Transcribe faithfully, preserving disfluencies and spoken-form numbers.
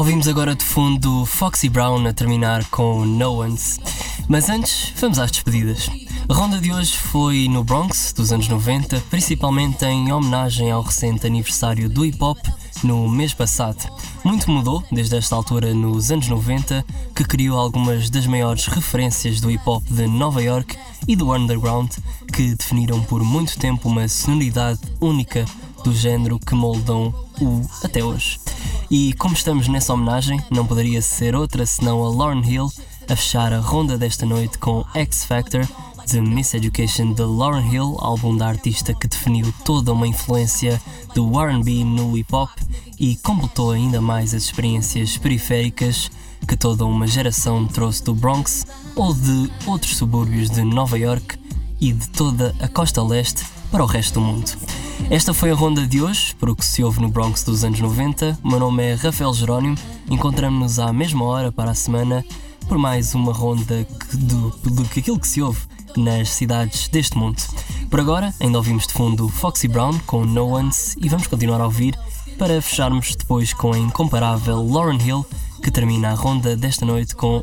Ouvimos agora de fundo Foxy Brown a terminar com No One's. Mas antes, vamos às despedidas. A ronda de hoje foi no Bronx dos anos noventa, principalmente em homenagem ao recente aniversário do hip-hop no mês passado. Muito mudou desde esta altura nos anos noventa, que criou algumas das maiores referências do hip-hop de Nova York e do underground, que definiram por muito tempo uma sonoridade única do género que moldam o até hoje. E como estamos nessa homenagem, não poderia ser outra senão a Lauryn Hill a fechar a ronda desta noite com X Factor, The Miseducation de Lauryn Hill, álbum da artista que definiu toda uma influência do R and B no hip-hop e completou ainda mais as experiências periféricas que toda uma geração trouxe do Bronx ou de outros subúrbios de Nova York e de toda a costa leste para o resto do mundo. Esta foi a ronda de hoje, para o que se ouve no Bronx dos anos noventa. O meu nome é Rafael Jerónimo, encontramos-nos à mesma hora para a semana por mais uma ronda que, do, do que aquilo que se ouve nas cidades deste mundo. Por agora, ainda ouvimos de fundo Foxy Brown com No One's e vamos continuar a ouvir para fecharmos depois com a incomparável Lauryn Hill, que termina a ronda desta noite com